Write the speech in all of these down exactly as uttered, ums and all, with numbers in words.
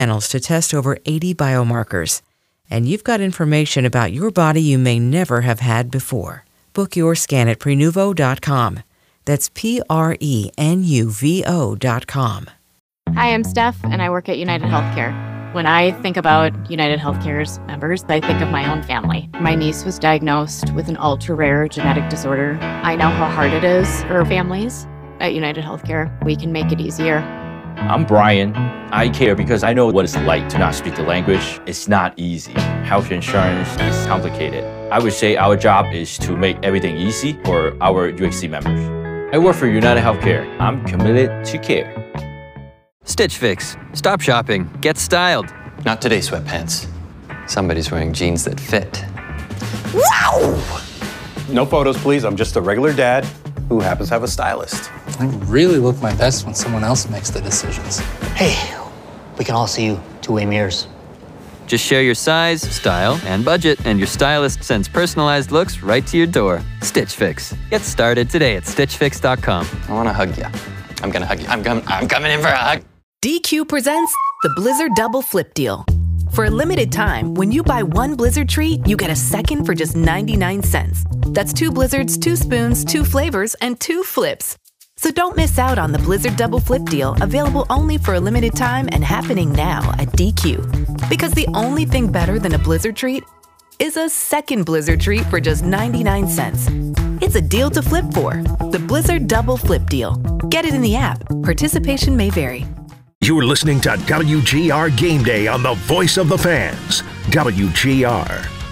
panels to test over eighty biomarkers. And you've got information about your body you may never have had before. Book your scan at Prenuvo dot com. That's P R E N U V O dot com. Hi, I'm Steph, and I work at United Healthcare. When I think about United Healthcare's members, I think of my own family. My niece was diagnosed with an ultra-rare genetic disorder. I know how hard it is for families. At United Healthcare, we can make it easier. I'm Brian. I care because I know what it's like to not speak the language. It's not easy. Health insurance is complicated. I would say our job is to make everything easy for our U H C members. I work for United Healthcare. I'm committed to care. Stitch Fix. Stop shopping. Get styled. Not today, sweatpants. Somebody's wearing jeans that fit. Wow! No photos, please. I'm just a regular dad who happens to have a stylist. I really look my best when someone else makes the decisions. Hey, we can all see you two-way mirrors. Just share your size, style, and budget, and your stylist sends personalized looks right to your door. Stitch Fix. Get started today at stitch fix dot com. I want to hug you. I'm going to hug you. I'm, com- I'm coming in for a hug. D Q presents the Blizzard Double Flip Deal. For a limited time, when you buy one Blizzard treat, you get a second for just ninety-nine cents. That's two Blizzards, two spoons, two flavors, and two flips. So don't miss out on the Blizzard Double Flip Deal, available only for a limited time and happening now at D Q. Because the only thing better than a Blizzard treat is a second Blizzard treat for just ninety-nine cents. It's a deal to flip for. The Blizzard Double Flip Deal. Get it in the app. Participation may vary. You're listening to W G R Game Day on the Voice of the Fans. W G R.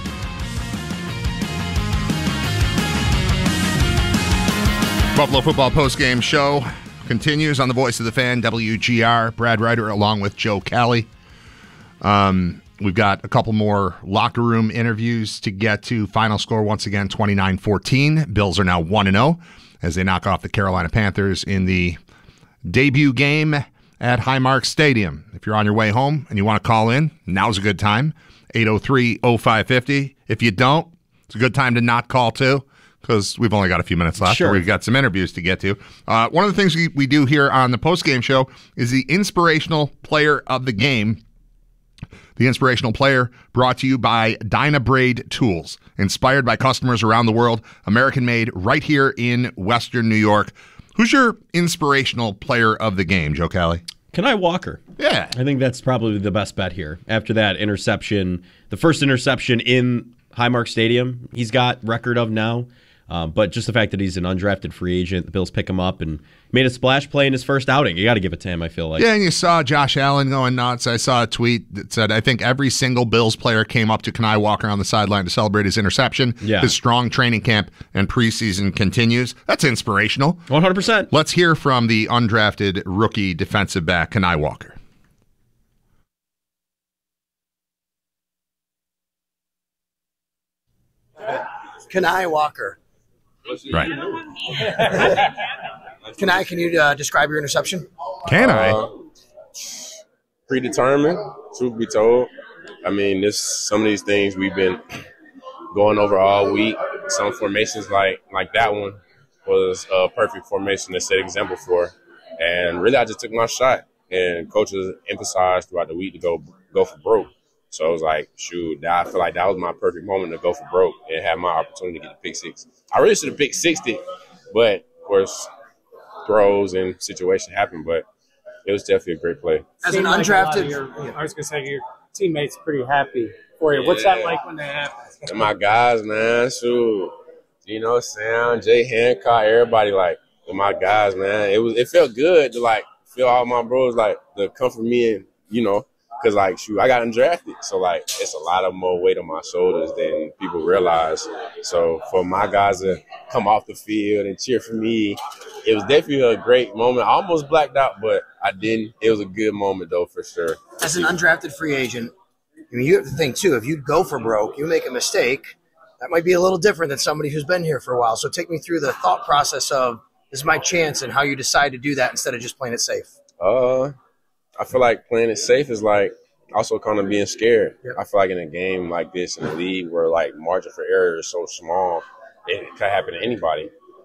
Buffalo Football Postgame Show continues on the Voice of the Fan, W G R. Brad Ryder along with Joe Kelly. Um, we've got a couple more locker room interviews to get to. Final score, once again, twenty-nine fourteen. Bills are now one and oh as they knock off the Carolina Panthers in the debut game at Highmark Stadium. If you're on your way home and you want to call in, now's a good time. eight oh three oh five five oh. If you don't, it's a good time to not call too, because we've only got a few minutes left. Sure. We've got some interviews to get to. Uh, one of the things we, we do here on the postgame show is the inspirational player of the game. The inspirational player brought to you by Dynabraid Tools, inspired by customers around the world, American-made right here in Western New York. Who's your inspirational player of the game, Joe Kelly? Kenai Walker. Yeah. I think that's probably the best bet here. After that interception, the first interception in Highmark Stadium, he's got record of now. Um, but just the fact that he's an undrafted free agent, the Bills pick him up and made a splash play in his first outing. You got to give it to him, I feel like. Yeah, and you saw Josh Allen going nuts. I saw a tweet that said, I think every single Bills player came up to Kenai Walker on the sideline to celebrate his interception. Yeah. His strong training camp and preseason continues. That's inspirational. one hundred percent. Let's hear from the undrafted rookie defensive back, Kenai Walker. Kenai Walker. Right. Kenai, can you uh, describe your interception? Can I? Uh, predetermined, truth be told. I mean, this some of these things we've been going over all week. Some formations like like that one was a perfect formation to set example for. And really, I just took my shot. And coaches emphasized throughout the week to go go for broke. So I was like, shoot, I feel like that was my perfect moment to go for broke and have my opportunity to get the pick six. I really should have picked sixty, but of course, throws and situations happen. But it was definitely a great play. As an undrafted, your, I was gonna say your teammates pretty happy for you. Yeah. What's that like when that happens? And my guys, man, shoot, you know, Sam, Jay Hancock, everybody, like, with my guys, man. It was, it felt good to like feel all my bros like to comfort me and you know. Because, like, shoot, I got undrafted. So, like, it's a lot of more weight on my shoulders than people realize. So, for my guys to come off the field and cheer for me, it was definitely a great moment. I almost blacked out, but I didn't. It was a good moment, though, for sure. As an undrafted free agent, I mean, you have to think, too, if you go for broke, you make a mistake, that might be a little different than somebody who's been here for a while. So, take me through the thought process of this is my chance and how you decide to do that instead of just playing it safe. Uh. I feel like playing it safe is like also kind of being scared. Yep. I feel like in a game like this in a league where like margin for error is so small, it could happen to anybody.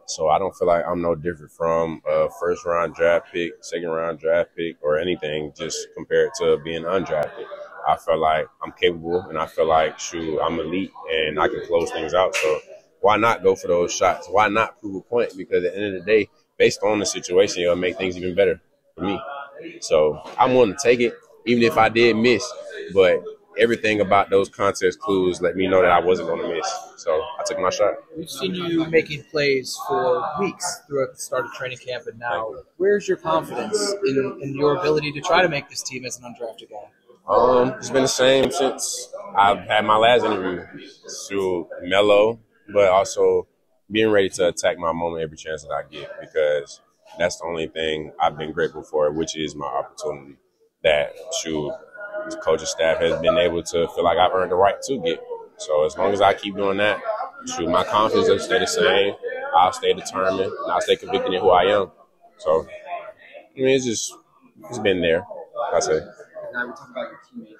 So I don't feel like I'm no different from a first round draft pick, second round draft pick, or anything just compared to being undrafted. I feel like I'm capable, and I feel like, shoot, I'm elite, and I can close things out. So why not go for those shots? Why not prove a point? Because at the end of the day, based on the situation, it'll make things even better for me. So I'm willing to take it, even if I did miss. But everything about those contest clues let me know that I wasn't going to miss. So I took my shot. We've seen you making plays for weeks throughout the start of training camp, and now where's your confidence in, in your ability to try to make this team as an undrafted guy? Um, it's been the same since I've had my last interview. So mellow, but also being ready to attack my moment every chance that I get, because that's the only thing I've been grateful for, which is my opportunity that, shoot, the coaching staff has been able to feel like I've earned the right to get. So as long as I keep doing that, shoot, my confidence will stay the same. I'll stay determined, and I'll stay convicted in who I am. So, I mean, it's just, it's been there, I say. Now we talk about your teammates.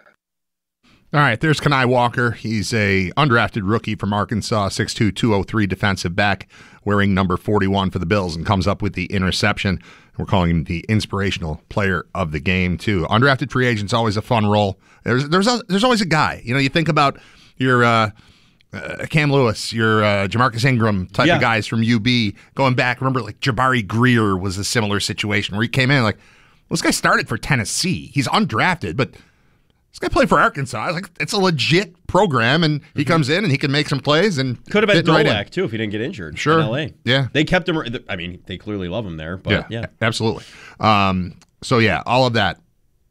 All right, there's Kenai Walker. He's a undrafted rookie from Arkansas, six two, two oh three defensive back, wearing number forty-one for the Bills, and comes up with the interception. We're calling him the inspirational player of the game, too. Undrafted free agent's always a fun role. There's there's a, there's always a guy. You know, you think about your uh, uh, Cam Lewis, your uh, Jamarcus Ingram type Yeah. of guys from U B. Going back, remember, like, Jabari Greer was a similar situation where he came in like, well, this guy started for Tennessee. He's undrafted, but this guy played for Arkansas. I was like, it's a legit program, and he comes in and he can make some plays. And Could have been fit right in. Dolak, too, if he didn't get injured Sure. in L A. Yeah. They kept him. I mean, they clearly love him there, but yeah. absolutely. Um, so, yeah, all of that.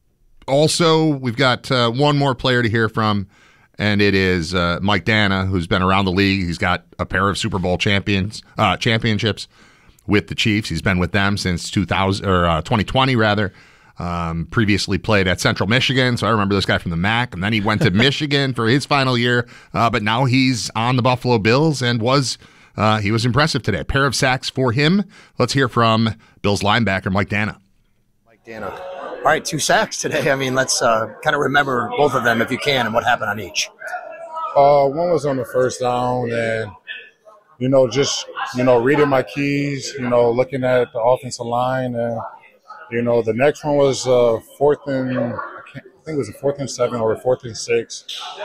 Also, we've got uh, one more player to hear from, and it is uh, Mike Dana, who's been around the league. He's got a pair of Super Bowl champions uh, championships with the Chiefs. He's been with them since two thousand or uh, twenty twenty, rather. Um, previously played at Central Michigan, so I remember this guy from the M A C, and then he went to Michigan for his final year, uh, but now he's on the Buffalo Bills and was uh, he was impressive today. A pair of sacks for him. Let's hear from Bills linebacker Mike Dana. Mike Dana. All right, two sacks today. I mean, let's uh, kind of remember both of them if you can and what happened on each. Uh, one was on the first down, and, you know, just, you know, reading my keys, you know, looking at the offensive line, and, you know, the next one was uh, fourth and I, can't, I think it was a fourth and seven or a fourth and six,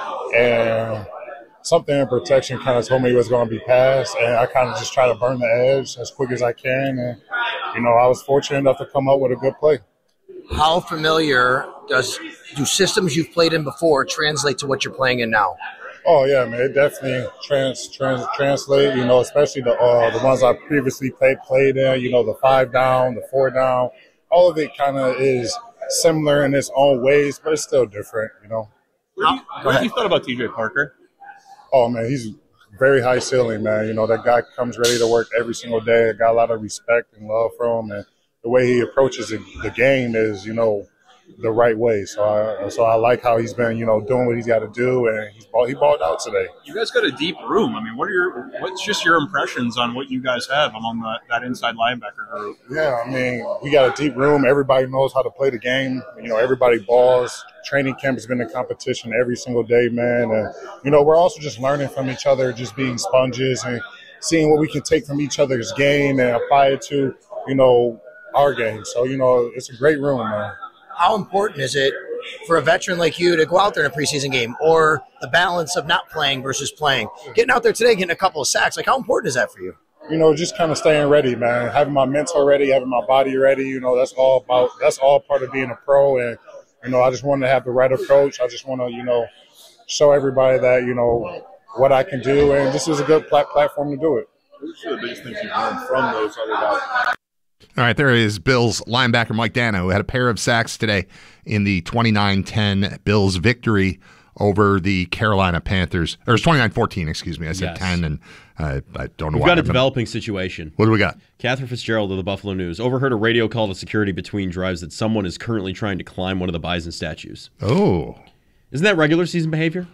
and something in protection kind of told me it was going to be passed, and I kind of just try to burn the edge as quick as I can, and you know, I was fortunate enough to come up with a good play. How familiar does do systems you've played in before translate to what you're playing in now? Oh yeah, man, it definitely trans trans translate. You know, especially the uh, the ones I previously played played in. You know, the five down, the four down. All of it kind of is similar in its own ways, but it's still different, you know. What do you, what do you thought about T J Parker? Oh, man, he's very high ceiling, man. You know, that guy comes ready to work every single day. I got a lot of respect and love from him, and the way he approaches the, the game is, you know, the right way. So I, so I like how he's been, you know, doing what he's got to do, and he's ball, he balled out today. You guys got a deep room. I mean, what are your what's just your impressions on what you guys have among that, that inside linebacker group? Yeah, I mean, we got a deep room. Everybody knows how to play the game. You know, everybody balls. Training camp has been a competition every single day, man. And, you know, we're also just learning from each other, just being sponges and seeing what we can take from each other's game and apply it to, you know, our game. So, you know, it's a great room, man. How important is it for a veteran like you to go out there in a preseason game, or the balance of not playing versus playing? Getting out there today, getting a couple of sacks, like how important is that for you? You know, just kind of staying ready, man. Having my mental ready, having my body ready, you know, that's all about, that's all part of being a pro. And, you know, I just want to have the right approach. I just want to, you know, show everybody that, you know, what I can do. And this is a good plat- platform to do it. What are the biggest things you've learned from those other guys? All right, there is Bills linebacker Mike Dana, who had a pair of sacks today in the twenty-nine ten Bills victory over the Carolina Panthers. Or it's twenty-nine fourteen, excuse me. I said Yes. ten, and uh, I don't know We've why. got a I've been- developing situation. What do we got? Catherine Fitzgerald of the Buffalo News overheard a radio call to security between drives that someone is currently trying to climb one of the Bison statues. Oh. Isn't that regular season behavior?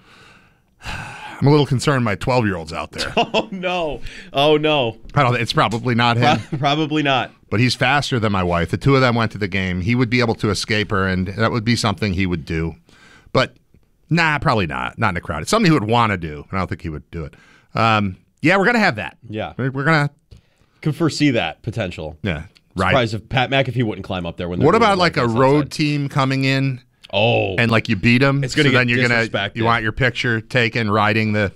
I'm a little concerned my twelve-year-old's out there. Oh, no. Oh, no. I don't. It's probably not him. Probably not. But he's faster than my wife. The two of them went to the game. He would be able to escape her, and that would be something he would do. But, nah, probably not. Not in a crowd. It's something he would want to do, and I don't think he would do it. Um, yeah, we're going to have that. Yeah. We're, we're going to could foresee that potential. Yeah, right. Surprised if Pat McAfee wouldn't climb up there. When What about like a road outside. team coming in? Oh, and like you beat them. It's gonna so get then you're gonna you want your picture taken riding the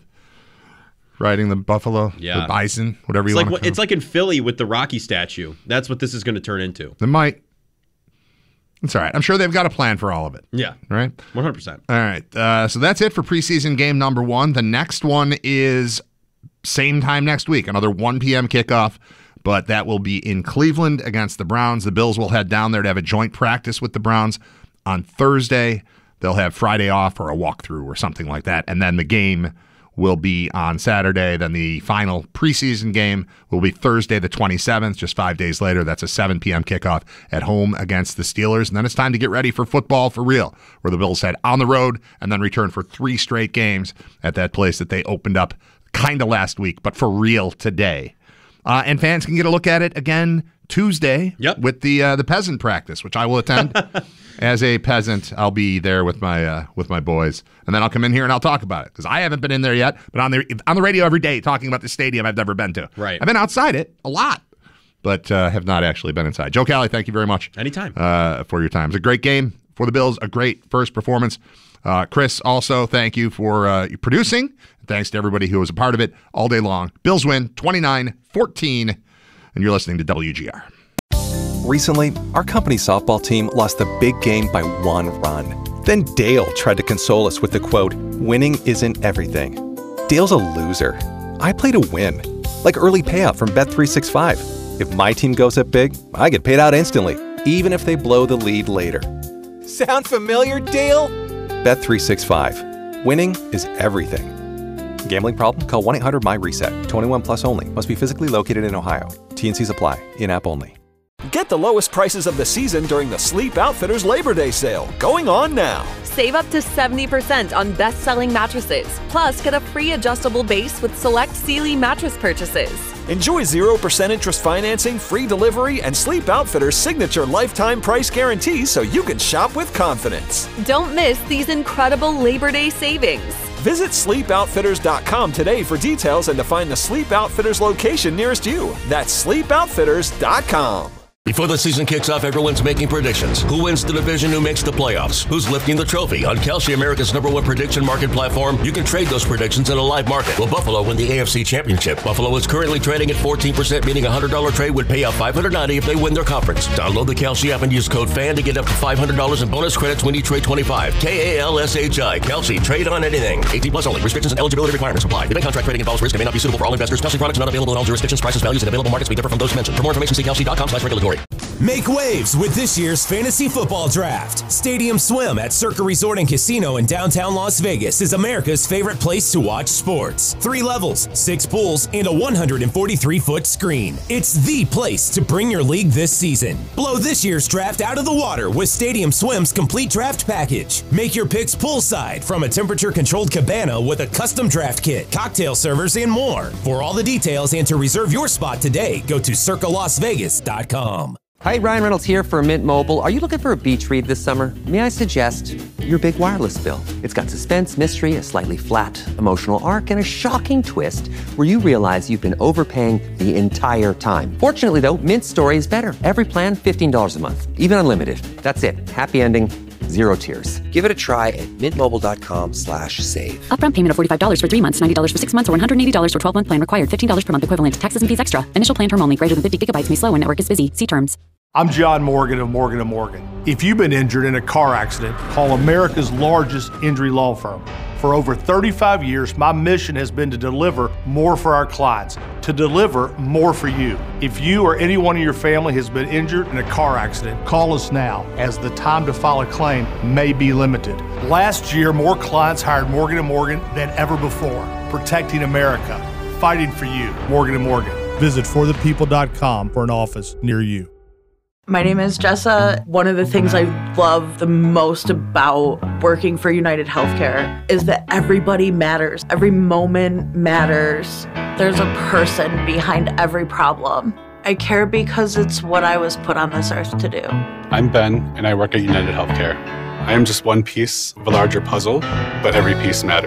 riding the buffalo, yeah, the bison, whatever it's you like, want. It's like in Philly with the Rocky statue. That's what this is going to turn into. It might. It's all right. I'm sure they've got a plan for all of it. Yeah. Right? one hundred percent. All right. Uh, so that's it for preseason game number one. The next one is same time next week, another one p.m. kickoff, but that will be in Cleveland against the Browns. The Bills will head down there to have a joint practice with the Browns on Thursday. They'll have Friday off or a walkthrough or something like that, and then the game will be on Saturday. Then the final preseason game will be Thursday the twenty-seventh, just five days later. That's a seven p.m. kickoff at home against the Steelers. And then it's time to get ready for football for real, where the Bills head on the road and then return for three straight games at that place that they opened up kind of last week, but for real today. Uh, and fans can get a look at it again Tuesday yep. with the uh, the peasant practice, which I will attend. As a peasant, I'll be there with my uh, with my boys, and then I'll come in here and I'll talk about it because I haven't been in there yet. But on the on the radio every day, talking about the stadium I've never been to. Right, I've been outside it a lot, but uh, have not actually been inside. Joe Cali, thank you very much. Anytime uh, for your time. It's a great game for the Bills. A great first performance. Uh, Chris, also thank you for uh, producing. Thanks to everybody who was a part of it all day long. Bills win twenty-nine fourteen, and you're listening to W G R. Recently, our company softball team lost the big game by one run. Then Dale tried to console us with the quote, "Winning isn't everything." Dale's a loser. I play to win. Like early payout from Bet three sixty-five. If my team goes up big, I get paid out instantly, even if they blow the lead later. Sound familiar, Dale? Bet three sixty-five. Winning is everything. Gambling problem? Call one eight hundred my reset. twenty-one plus only. Must be physically located in Ohio. T N Cs apply. In-app only. Get the lowest prices of the season during the Sleep Outfitters Labor Day sale, going on now. Save up to seventy percent on best-selling mattresses. Plus, get a free adjustable base with select Sealy mattress purchases. Enjoy zero percent interest financing, free delivery, and Sleep Outfitters' signature lifetime price guarantee so you can shop with confidence. Don't miss these incredible Labor Day savings. Visit sleep outfitters dot com today for details and to find the Sleep Outfitters location nearest you. That's sleep outfitters dot com. Before the season kicks off, everyone's making predictions. Who wins the division? Who makes the playoffs? Who's lifting the trophy? On Kalshi, America's number one prediction market platform, you can trade those predictions in a live market. Will Buffalo win the A F C Championship? Buffalo is currently trading at fourteen percent, meaning a one hundred dollars trade would pay out five hundred ninety dollars if they win their conference. Download the Kalshi app and use code FAN to get up to five hundred dollars in bonus credits when you trade twenty-five. K A L S H I. Kalshi. Trade on anything. eighteen plus only. Restrictions and eligibility requirements apply. Event contract trading involves risk and may not be suitable for all investors. Kalshi products not available in all jurisdictions. Prices, values, and available markets may differ from those mentioned. For more information, see kalshi dot com slash regulatory. Make waves with this year's fantasy football draft. Stadium Swim at Circa Resort and Casino in downtown Las Vegas is America's favorite place to watch sports. Three levels, six pools, and a one hundred forty-three foot screen. It's the place to bring your league this season. Blow this year's draft out of the water with Stadium Swim's complete draft package. Make your picks poolside from a temperature-controlled cabana with a custom draft kit, cocktail servers, and more. For all the details and to reserve your spot today, go to circa las vegas dot com. Hi, Ryan Reynolds here for Mint Mobile. Are you looking for a beach read this summer? May I suggest your big wireless bill? It's got suspense, mystery, a slightly flat, emotional arc, and a shocking twist where you realize you've been overpaying the entire time. Fortunately, though, Mint's story is better. Every plan, fifteen dollars a month, even unlimited. That's it. Happy ending, zero tears. Give it a try at mintmobile.com slash save. Upfront payment of forty-five dollars for three months, ninety dollars for six months, or one hundred eighty dollars for twelve-month plan required. fifteen dollars per month equivalent. Taxes and fees extra. Initial plan term only. Greater than fifty gigabytes may slow when network is busy. See terms. I'm John Morgan of Morgan and Morgan. If you've been injured in a car accident, call America's largest injury law firm. For over thirty-five years, my mission has been to deliver more for our clients, to deliver more for you. If you or anyone in your family has been injured in a car accident, call us now, as the time to file a claim may be limited. Last year, more clients hired Morgan and Morgan than ever before, protecting America, fighting for you. Morgan and Morgan. Visit for the people dot com for an office near you. My name is Jessa. One of the things I love the most about working for United Healthcare is that everybody matters. Every moment matters. There's a person behind every problem. I care because it's what I was put on this earth to do. I'm Ben, and I work at United Healthcare. I am just one piece of a larger puzzle, but every piece matters.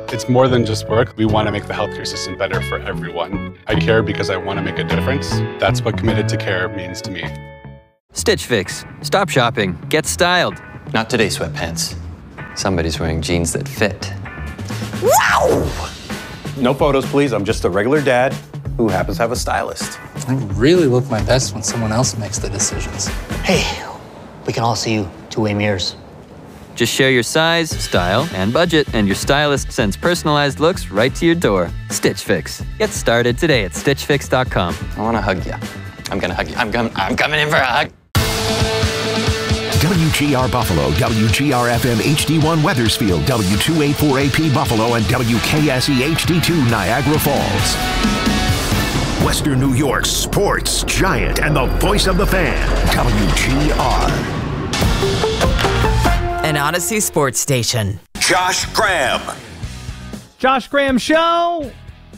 It's more than just work. We want to make the healthcare system better for everyone. I care because I want to make a difference. That's what Committed to Care means to me. Stitch Fix. Stop shopping. Get styled. Not today, sweatpants. Somebody's wearing jeans that fit. Wow! No photos, please. I'm just a regular dad who happens to have a stylist. I really look my best when someone else makes the decisions. Hey, we can all see you two-way mirrors. Just share your size, style, and budget, and your stylist sends personalized looks right to your door. Stitch Fix. Get started today at stitch fix dot com. I want to hug you. I'm going to hug you. I'm, com- I'm coming in for a hug. W G R Buffalo, W G R F M H D one Weathersfield, W two eighty-four A P Buffalo, and W K S E H D two Niagara Falls. Western New York's sports giant and the voice of the fan, W G R. An Odyssey sports station. Josh Graham. Josh Graham Show.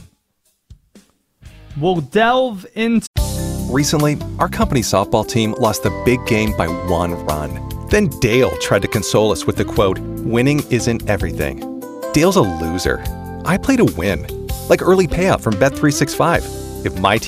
We'll delve into... Recently, our company softball team lost the big game by one run. Then Dale tried to console us with the quote, winning isn't everything. Dale's a loser. I play to win. Like early payout from Bet three sixty-five. If my team